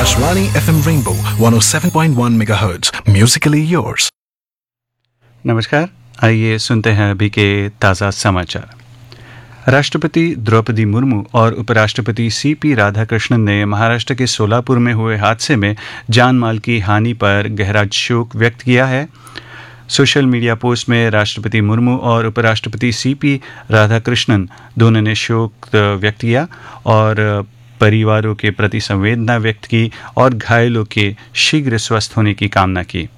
Akashvani FM Rainbow 107.1 MHz. Musically yours. नमस्कार, आइए सुनते हैं अभी के ताज़ा समाचार। राष्ट्रपति द्रौपदी मुर्मू और उपराष्ट्रपति सीपी राधाकृष्णन ने महाराष्ट्र के सोलापुर में हुए हादसे में जान माल की हानि पर गहरा शोक व्यक्त किया है। सोशल मीडिया पोस्ट में राष्ट्रपति मुर्मू और उपराष्ट्रपति सीपी राधाकृष्णन दोनों ने शोक व्यक्त किया और परिवारों के प्रति संवेदना व्यक्त की और घायलों के शीघ्र स्वस्थ होने की कामना की।